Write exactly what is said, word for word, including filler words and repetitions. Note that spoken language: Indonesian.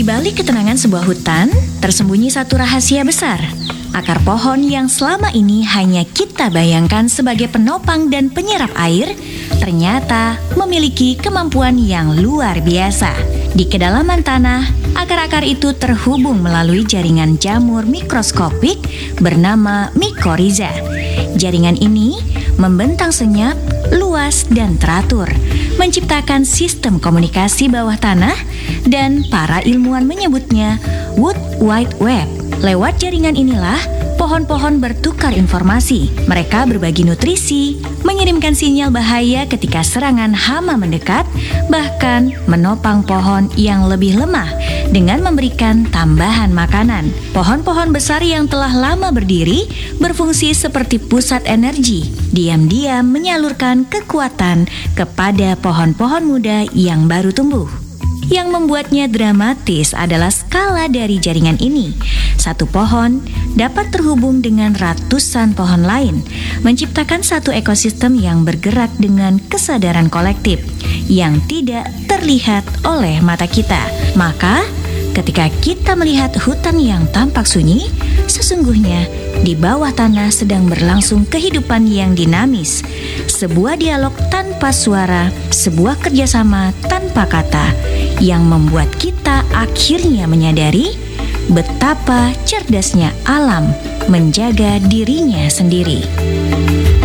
balik ketenangan sebuah hutan, tersembunyi satu rahasia besar. Akar pohon yang selama ini hanya kita bayangkan sebagai penopang dan penyerap air, ternyata memiliki kemampuan yang luar biasa. Di kedalaman tanah, akar-akar itu terhubung melalui jaringan jamur mikroskopik bernama mikoriza. Jaringan ini membentang senyap, luas, dan teratur, menciptakan sistem komunikasi bawah tanah, dan para ilmuwan menyebutnya World Wide Web. Lewat jaringan inilah pohon-pohon bertukar informasi. Mereka berbagi nutrisi, mengirimkan sinyal bahaya ketika serangan hama mendekat, bahkan menopang pohon yang lebih lemah dengan memberikan tambahan makanan. Pohon-pohon besar yang telah lama berdiri berfungsi seperti pusat energi, diam-diam menyalurkan kekuatan kepada pohon-pohon muda yang baru tumbuh. Yang membuatnya dramatis adalah skala dari jaringan ini. Satu pohon dapat terhubung dengan ratusan pohon lain, menciptakan satu ekosistem yang bergerak dengan kesadaran kolektif yang tidak terlihat oleh mata kita. Maka, ketika kita melihat hutan yang tampak sunyi, sesungguhnya di bawah tanah sedang berlangsung kehidupan yang dinamis, sebuah dialog tanpa suara, sebuah kerjasama tanpa kata, yang membuat kita akhirnya menyadari betapa cerdasnya alam menjaga dirinya sendiri.